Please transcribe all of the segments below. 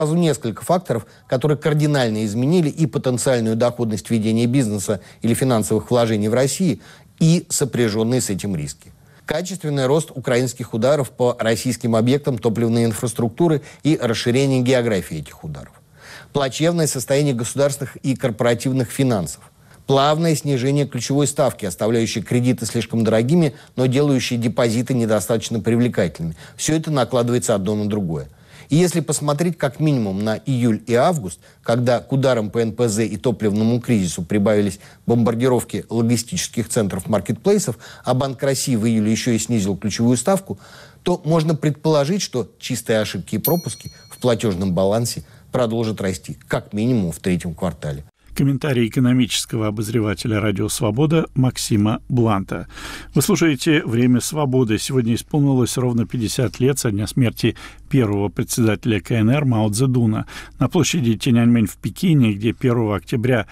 Сразу несколько факторов, которые кардинально изменили и потенциальную доходность ведения бизнеса или финансовых вложений в России, и сопряженные с этим риски. Качественный рост украинских ударов по российским объектам топливной инфраструктуры и расширение географии этих ударов. Плачевное состояние государственных и корпоративных финансов. Плавное снижение ключевой ставки, оставляющей кредиты слишком дорогими, но делающие депозиты недостаточно привлекательными. Все это накладывается одно на другое. И если посмотреть как минимум на июль и август, когда к ударам по НПЗ и топливному кризису прибавились бомбардировки логистических центров маркетплейсов, а Банк России в июле еще и снизил ключевую ставку, то можно предположить, что чистые ошибки и пропуски в платежном балансе продолжат расти как минимум в третьем квартале. Комментарий экономического обозревателя «Радио Свобода» Максима Бланта. Вы слушаете «Время свободы». Сегодня исполнилось ровно 50 лет со дня смерти первого председателя КНР Мао Цзэдуна. На площади Тяньаньмэнь в Пекине, где 1 октября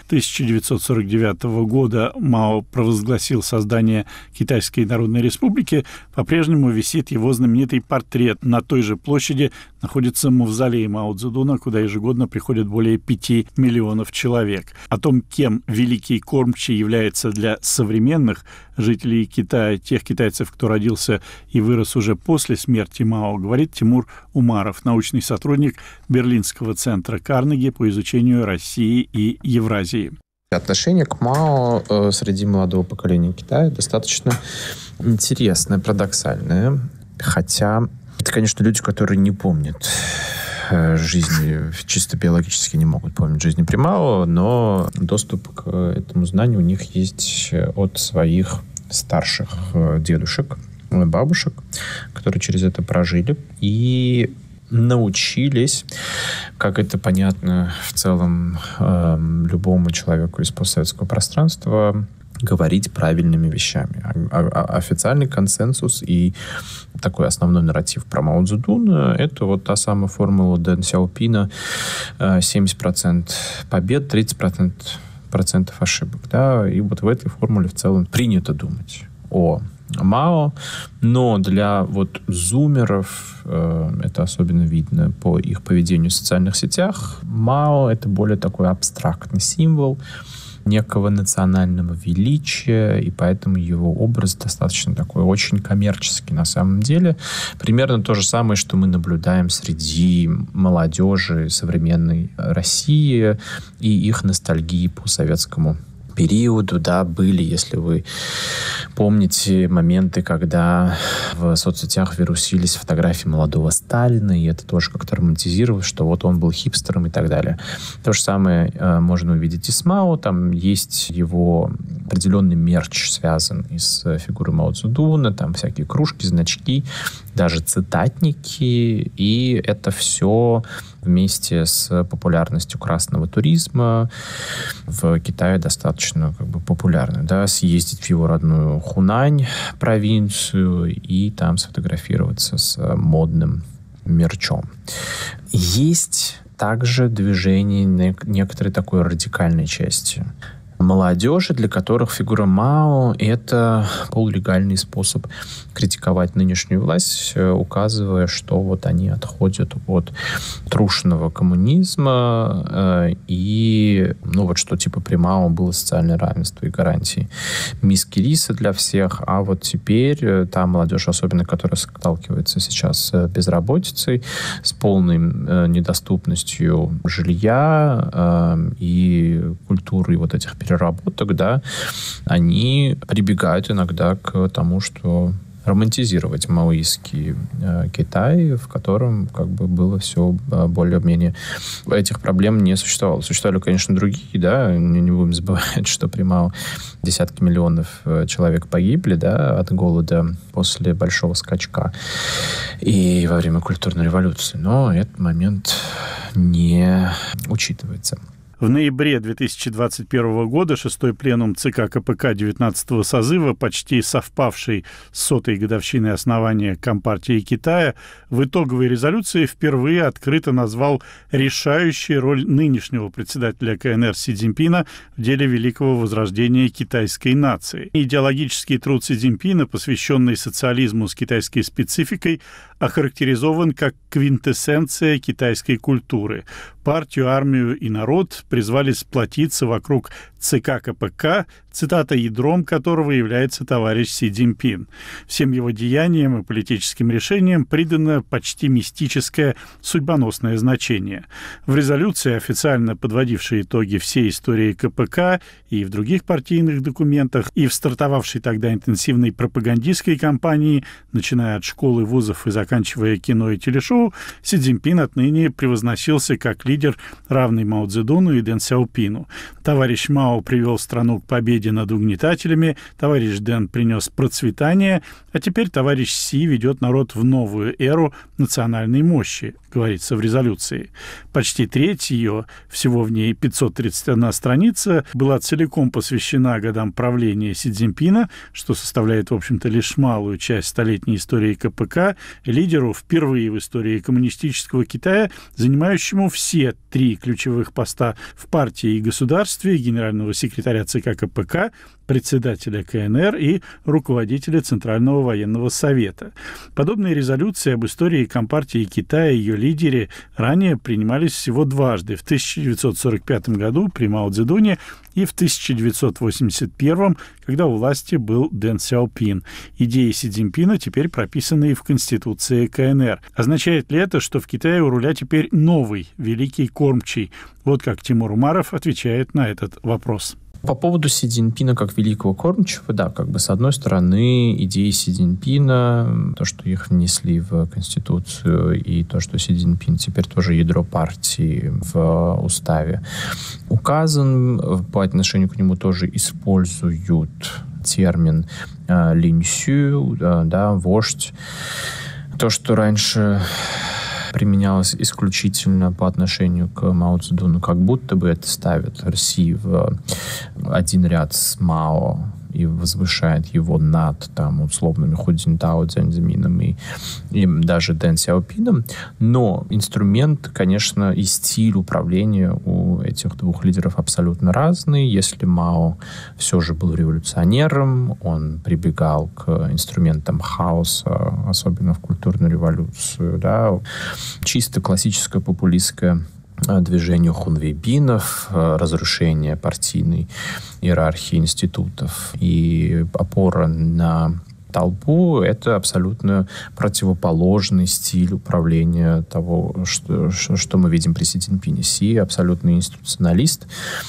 1949 года Мао провозгласил создание Китайской Народной Республики, по-прежнему висит его знаменитый портрет. На той же площади находится мавзолей Мао Цзэдуна, куда ежегодно приходят более 5 миллионов человек. О том, кем великий кормчий является для современных жителей Китая, тех китайцев, кто родился и вырос уже после смерти Мао, говорит Тимур Умаров, научный сотрудник Берлинского центра Карнеги по изучению России и Евразии. Отношение к Мао среди молодого поколения Китая достаточно интересное, парадоксальное. Хотя это, конечно, люди, которые не помнят жизни, чисто биологически не могут помнить жизни при Мао, но доступ к этому знанию у них есть от своих старших дедушек, бабушек, которые через это прожили и научились, как это понятно в целом любому человеку из постсоветского пространства, говорить правильными вещами. Официальный консенсус и такой основной нарратив про Мао Цзэдуна — это вот та самая формула Дэн Сяопина: 70% побед, 30% ошибок. Да? И вот в этой формуле в целом принято думать о Мао, но для вот зумеров, это особенно видно по их поведению в социальных сетях, Мао — это более такой абстрактный символ некого национального величия, и поэтому его образ достаточно такой очень коммерческий на самом деле. Примерно то же самое, что мы наблюдаем среди молодежи современной России и их ностальгии по советскому периоду, да, были, если вы помните, моменты, когда в соцсетях вирусились фотографии молодого Сталина, и это тоже как-то романтизировалось, что вот он был хипстером и так далее. То же самое можно увидеть и с Мао. Там есть его определенный мерч, связанный с фигурой Мао Цзэдуна, там всякие кружки, значки, даже цитатники, и это все вместе с популярностью красного туризма в Китае достаточно популярно. Да? Съездить в его родную Хунань, провинцию, и там сфотографироваться с модным мерчом. Есть также движение некоторой такой радикальной части молодежи, для которых фигура Мао — это полулегальный способ критиковать нынешнюю власть, указывая, что вот они отходят от трушного коммунизма и, ну вот что типа при Мао было социальное равенство и гарантии миски риса для всех, а вот теперь та молодежь, особенно которая сталкивается сейчас с безработицей, с полной недоступностью жилья и культуры вот этих переработок, да, они прибегают иногда к тому, что романтизировать маоистский Китай, в котором как бы было все более-менее... Этих проблем не существовало. Существовали, конечно, другие, да, не будем забывать, что при Мао десятки миллионов человек погибли, да, от голода после большого скачка и во время культурной революции. Но этот момент не учитывается. В ноябре 2021 года 6-й пленум ЦК КПК 19-го созыва, почти совпавший с 100-й годовщиной основания Компартии Китая, в итоговой резолюции впервые открыто назвал решающей роль нынешнего председателя КНР Си Цзиньпина в деле великого возрождения китайской нации. Идеологический труд Си Цзиньпина, посвященный социализму с китайской спецификой, охарактеризован как квинтэссенция китайской культуры. Партию, армию и народ призвали сплотиться вокруг ЦК КПК, цитата, ядром которого является товарищ Си Цзиньпин. Всем его деяниям и политическим решениям придано почти мистическое судьбоносное значение. В резолюции, официально подводившей итоги всей истории КПК и в других партийных документах, и в стартовавшей тогда интенсивной пропагандистской кампании, начиная от школы, вузов и заканчивая кино и телешоу, Си Цзиньпин отныне превозносился как лидер, равный Мао Цзэдуну и Дэн Сяопину. Товарищ Мао привел страну к победе над угнетателями, товарищ Дэн принес процветание, а теперь товарищ Си ведет народ в новую эру национальной мощи, говорится в резолюции. Почти треть ее, всего в ней 531 страница, была целиком посвящена годам правления Си Цзиньпина, что составляет, в общем-то, лишь малую часть столетней истории КПК, лидеру впервые в истории коммунистического Китая, занимающему все 3 ключевых поста в партии и государстве, генерального секретаря ЦК КПК, председателя КНР и руководителя Центрального военного совета. Подобные резолюции об истории Компартии Китая и ее лидере ранее принимались всего дважды: в 1945 году при Мао Цзэдуне и в 1981, когда у власти был Дэн Сяопин. Идеи Си Цзиньпина теперь прописаны и в Конституции КНР. Означает ли это, что в Китае у руля теперь новый великий кормчий? Вот как Тимур Умаров отвечает на этот вопрос. По поводу Си Цзиньпина как великого кормчего, да, как бы с одной стороны идеи Си Цзиньпина, то, что их внесли в Конституцию, и то, что Си Цзиньпин теперь тоже ядро партии в уставе указан, по отношению к нему тоже используют термин линьсю, да, вождь. То, что раньше применялось исключительно по отношению к Мао Цзэдуну, как будто бы это ставит Россию в один ряд с Мао и возвышает его над там условными Ху Цзиньтао, Цзянь Цзэмином и даже Дэн Сяопином. Но инструмент, конечно, и стиль управления у этих двух лидеров абсолютно разный. Если Мао все же был революционером, он прибегал к инструментам хаоса, особенно в культурную революцию, да, чисто классическое популистское движению хунвейбинов, разрушение партийной иерархии институтов и опора на толпу — это абсолютно противоположный стиль управления того, что мы видим при Си Цзиньпине. Си абсолютный институционалист,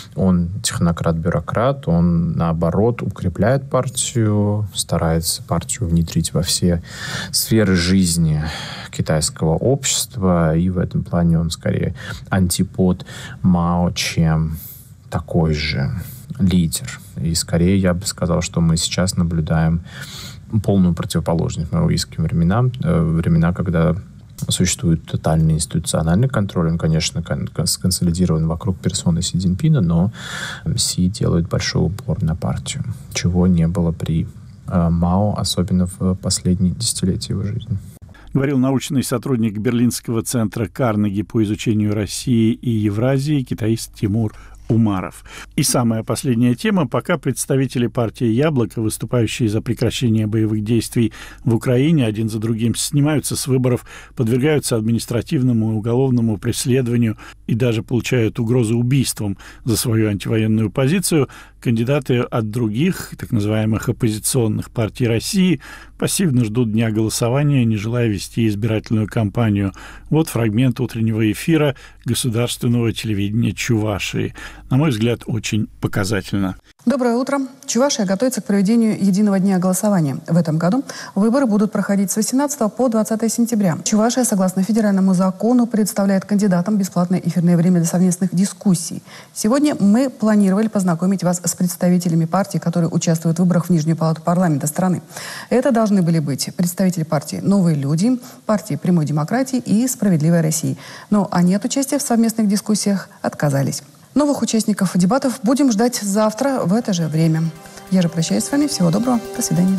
он технократ-бюрократ, он, наоборот, укрепляет партию, старается партию внедрить во все сферы жизни китайского общества, и в этом плане он скорее антипод Мао, чем такой же лидер. И скорее я бы сказал, что мы сейчас наблюдаем полную противоположность маоистским временам, времена, когда существует тотальный институциональный контроль. Он, конечно, сконсолидирован вокруг персоны Си Цзиньпина, но Си делает большой упор на партию, чего не было при Мао, особенно в последние десятилетия его жизни. Говорил научный сотрудник Берлинского центра Карнеги по изучению России и Евразии, китаист Тимур Умаров. И самая последняя тема. Пока представители партии «Яблоко», выступающие за прекращение боевых действий в Украине, один за другим снимаются с выборов, подвергаются административному и уголовному преследованию и даже получают угрозы убийством за свою антивоенную позицию, кандидаты от других, так называемых оппозиционных партий России, пассивно ждут дня голосования, не желая вести избирательную кампанию. Вот фрагмент утреннего эфира государственного телевидения Чувашии. На мой взгляд, очень показательно. Доброе утро. Чувашия готовится к проведению единого дня голосования. В этом году выборы будут проходить с 18 по 20 сентября. Чувашия, согласно федеральному закону, предоставляет кандидатам бесплатное эфирное время для совместных дискуссий. Сегодня мы планировали познакомить вас с представителями партий, которые участвуют в выборах в Нижнюю палату парламента страны. Это должны были быть представители партии «Новые люди», партии «Прямой демократии» и «Справедливая Россия». Но они от участия в совместных дискуссиях отказались. Новых участников дебатов будем ждать завтра в это же время. Я же прощаюсь с вами. Всего доброго. До свидания.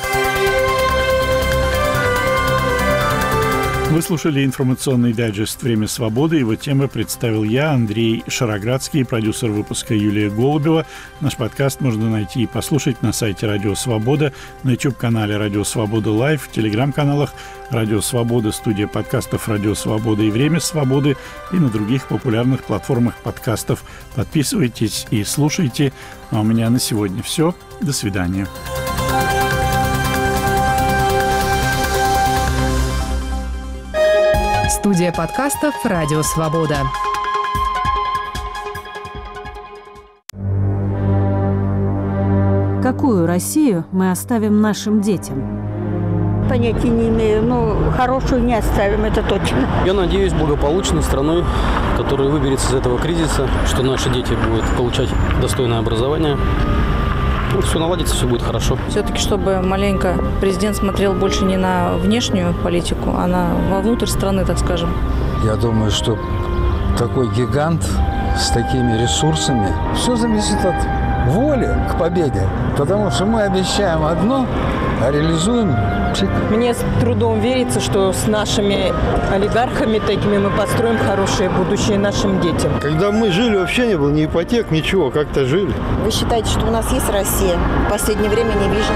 Вы слушали информационный дайджест «Время свободы». Его темы представил я, Андрей Шароградский, продюсер выпуска Юлия Голубева. Наш подкаст можно найти и послушать на сайте «Радио Свобода», на YouTube-канале «Радио Свобода Лайв», в телеграм-каналах «Радио Свобода», студия подкастов «Радио Свобода» и «Время свободы» и на других популярных платформах подкастов. Подписывайтесь и слушайте. А у меня на сегодня все. До свидания. Студия подкастов «Радио Свобода». Какую Россию мы оставим нашим детям? Понятия не имею, но хорошую не оставим, это точно. Я надеюсь, благополучной страной, которая выберется из этого кризиса, что наши дети будут получать достойное образование. Все наладится, все будет хорошо. Все-таки, чтобы маленько президент смотрел больше не на внешнюю политику, а вовнутрь страны, так скажем. Я думаю, что такой гигант с такими ресурсами, все зависит от воли к победе. Потому что мы обещаем одно, а реализуем чик. Мне с трудом верится, что с нашими олигархами такими мы построим хорошее будущее нашим детям. Когда мы жили, вообще не было ни ипотек, ничего, как-то жили. Вы считаете, что у нас есть Россия? В последнее время не вижу.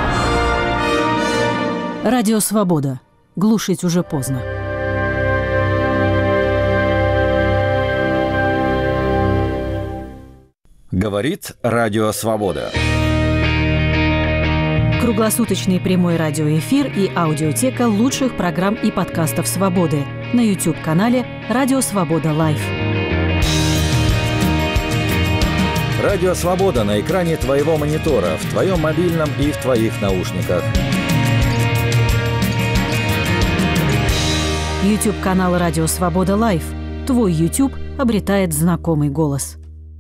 Радио Свобода. Глушить уже поздно. Говорит Радио Свобода. Круглосуточный прямой радиоэфир и аудиотека лучших программ и подкастов «Свободы» на YouTube-канале «Радио Свобода Лайв». Радио Свобода на экране твоего монитора, в твоем мобильном и в твоих наушниках. YouTube-канал «Радио Свобода Лайв». Твой YouTube обретает знакомый голос.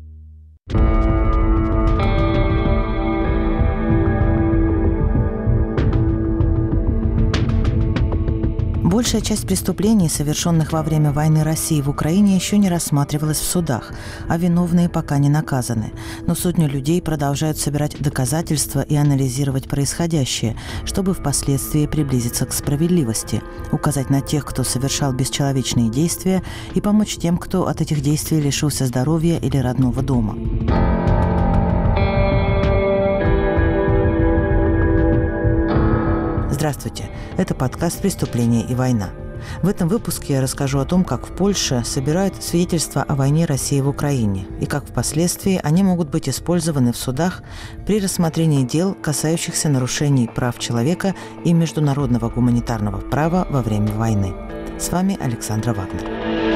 Большая часть преступлений, совершенных во время войны России в Украине, еще не рассматривалась в судах, а виновные пока не наказаны. Но сотни людей продолжают собирать доказательства и анализировать происходящее, чтобы впоследствии приблизиться к справедливости, указать на тех, кто совершал бесчеловечные действия, и помочь тем, кто от этих действий лишился здоровья или родного дома. Здравствуйте! Это подкаст «Преступление и война». В этом выпуске я расскажу о том, как в Польше собирают свидетельства о войне России в Украине и как впоследствии они могут быть использованы в судах при рассмотрении дел, касающихся нарушений прав человека и международного гуманитарного права во время войны. С вами Александра Вагнер.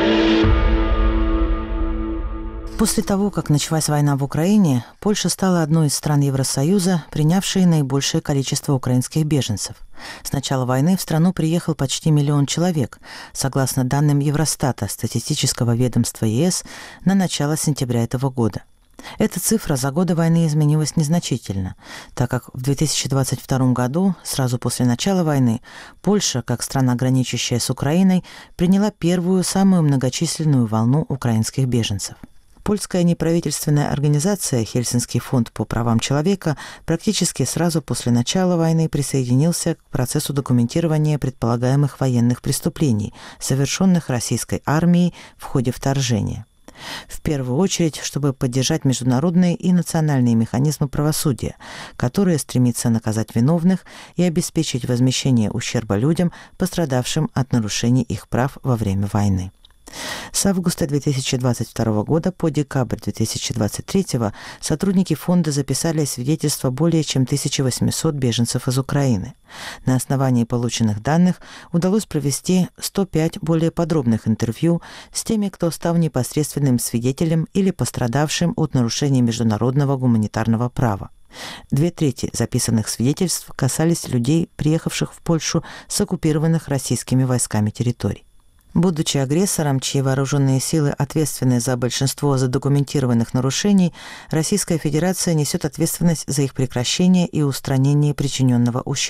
После того, как началась война в Украине, Польша стала одной из стран Евросоюза, принявшей наибольшее количество украинских беженцев. С начала войны в страну приехал почти 1 миллион человек, согласно данным Евростата, статистического ведомства ЕС, на начало сентября этого года. Эта цифра за годы войны изменилась незначительно, так как в 2022 году, сразу после начала войны, Польша, как страна, граничащая с Украиной, приняла первую, самую многочисленную волну украинских беженцев. Польская неправительственная организация «Хельсинский фонд по правам человека» практически сразу после начала войны присоединился к процессу документирования предполагаемых военных преступлений, совершенных российской армией в ходе вторжения. В первую очередь, чтобы поддержать международные и национальные механизмы правосудия, которые стремятся наказать виновных и обеспечить возмещение ущерба людям, пострадавшим от нарушений их прав во время войны. С августа 2022 года по декабрь 2023 сотрудники фонда записали свидетельства более чем 1800 беженцев из Украины. На основании полученных данных удалось провести 105 более подробных интервью с теми, кто стал непосредственным свидетелем или пострадавшим от нарушений международного гуманитарного права. 2/3 записанных свидетельств касались людей, приехавших в Польшу с оккупированных российскими войсками территорий. Будучи агрессором, чьи вооруженные силы ответственны за большинство задокументированных нарушений, Российская Федерация несет ответственность за их прекращение и устранение причиненного ущерба.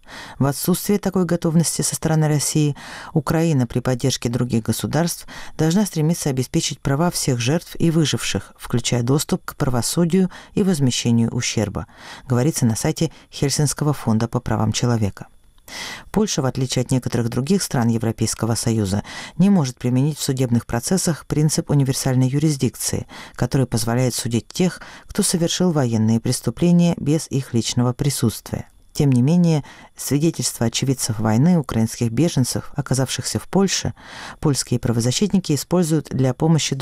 В отсутствие такой готовности со стороны России Украина при поддержке других государств должна стремиться обеспечить права всех жертв и выживших, включая доступ к правосудию и возмещению ущерба, говорится на сайте Хельсинского фонда по правам человека. Польша, в отличие от некоторых других стран Европейского Союза, не может применить в судебных процессах принцип универсальной юрисдикции, который позволяет судить тех, кто совершил военные преступления без их личного присутствия. Тем не менее, свидетельства очевидцев войны, украинских беженцев, оказавшихся в Польше, польские правозащитники используют для помощи